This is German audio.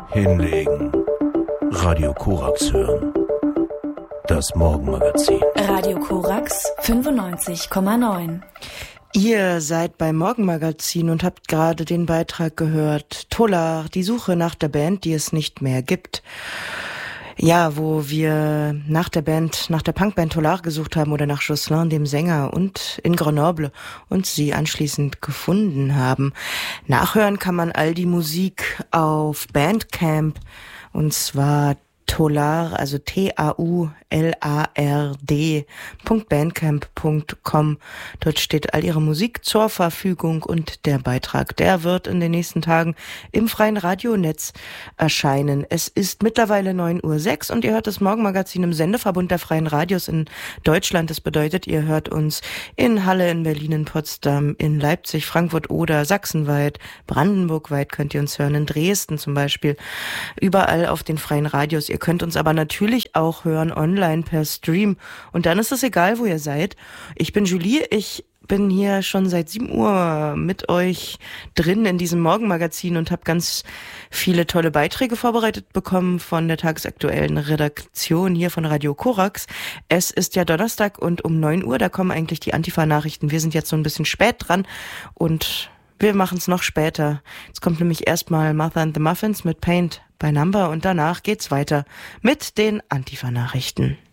Hinlegen. Radio Korax hören. Das Morgenmagazin. Radio Korax 95,9. Ihr seid beim Morgenmagazin und habt gerade den Beitrag gehört. Tolar, die Suche nach der Band, die es nicht mehr gibt. Ja, wo wir nach der Punkband Tolar gesucht haben oder nach Jocelyn, dem Sänger, und in Grenoble und sie anschließend gefunden haben. Nachhören kann man all die Musik auf Bandcamp, und zwar Tolar, also TAULARD.bandcamp.com. Dort steht all ihre Musik zur Verfügung und der Beitrag, der wird in den nächsten Tagen im freien Radionetz erscheinen. Es ist mittlerweile 9:06 Uhr und ihr hört das Morgenmagazin im Sendeverbund der freien Radios in Deutschland. Das bedeutet, ihr hört uns in Halle, in Berlin, in Potsdam, in Leipzig, Frankfurt oder Sachsenweit, Brandenburgweit könnt ihr uns hören, in Dresden zum Beispiel, überall auf den freien Radios. Ihr könnt uns aber natürlich auch hören online per Stream. Und dann ist es egal, wo ihr seid. Ich bin Julie, ich bin hier schon seit 7 Uhr mit euch drin in diesem Morgenmagazin und habe ganz viele tolle Beiträge vorbereitet bekommen von der tagesaktuellen Redaktion hier von Radio Korax. Es ist ja Donnerstag und um 9 Uhr, da kommen eigentlich die Antifa-Nachrichten. Wir sind jetzt so ein bisschen spät dran und wir machen es noch später. Jetzt kommt nämlich erstmal Martha and the Muffins mit Paint by Number und danach geht's weiter mit den Antifa-Nachrichten.